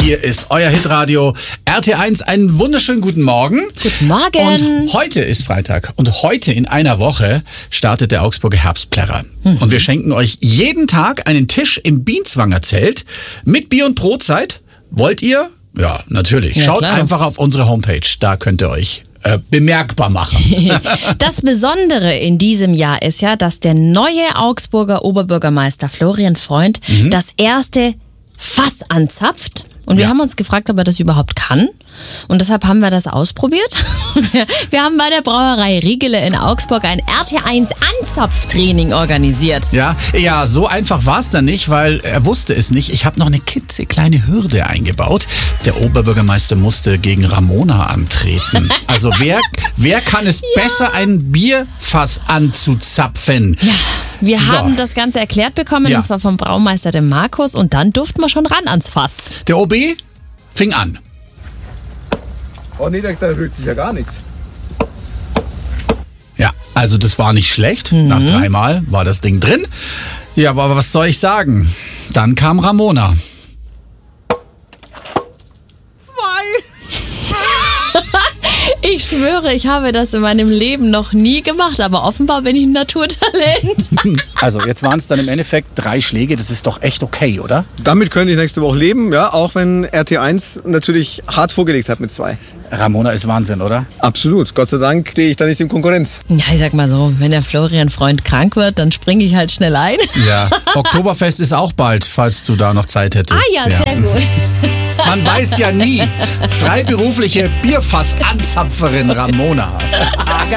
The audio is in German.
Hier ist euer Hitradio RT1. Einen wunderschönen guten Morgen. Guten Morgen. Und heute ist Freitag und heute in einer Woche startet der Augsburger Herbstplärrer. Und wir schenken euch jeden Tag einen Tisch im Bienzwanger Zelt mit Bier- und Brotzeit. Wollt ihr? Ja, natürlich. Ja, Schaut klar. einfach auf unsere Homepage. Da könnt ihr euch bemerkbar machen. Das Besondere in diesem Jahr ist ja, dass der neue Augsburger Oberbürgermeister Florian Freund das erste Fass anzapft. Und wir Ja. haben uns gefragt, ob er das überhaupt kann. Und deshalb haben wir das ausprobiert. Wir haben bei der Brauerei Riegele in Augsburg ein RT1 Anzapftraining organisiert. Ja, so einfach war es dann nicht, weil er wusste es nicht. Ich habe noch eine klitzekleine Hürde eingebaut. Der Oberbürgermeister musste gegen Ramona antreten. Also wer kann es besser, ein Bierfass anzuzapfen? Ja, wir So. haben das Ganze erklärt bekommen, Ja. und zwar vom Braumeister dem Markus. Und dann durften wir schon ran ans Fass. Der OB fing an. Oh nee, da rührt sich ja gar nichts. Ja, also das war nicht schlecht. Nach 3 Mal war das Ding drin. Ja, aber was soll ich sagen? Dann kam Ramona. 2! Ich schwöre, ich habe das in meinem Leben noch nie gemacht, aber offenbar bin ich ein Naturtalent. Also jetzt waren es dann im Endeffekt 3 Schläge. Das ist doch echt okay, oder? Damit könnte ich nächste Woche leben, ja, auch wenn RT1 natürlich hart vorgelegt hat mit 2. Ramona ist Wahnsinn, oder? Absolut. Gott sei Dank stehe ich da nicht in Konkurrenz. Ja, ich sag mal so, wenn der Florian Freund krank wird, dann springe ich halt schnell ein. Ja. Oktoberfest ist auch bald, falls du da noch Zeit hättest. Sehr gut. Man weiß ja nie. Freiberufliche Bierfassanzapferin Ramona.